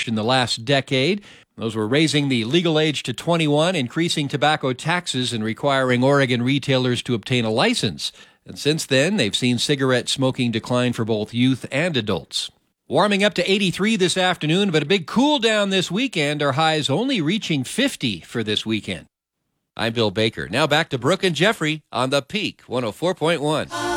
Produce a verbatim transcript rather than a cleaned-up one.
accomplished in the last decade. Those were raising the legal age to twenty-one, increasing tobacco taxes, and requiring Oregon retailers to obtain a license. And since then, they've seen cigarette smoking decline for both youth and adults. Warming up to eighty-three this afternoon, but a big cool down this weekend. Our highs only reaching fifty for this weekend. I'm Bill Baker. Now back to Brooke and Jeffrey on The Peak one oh four point one.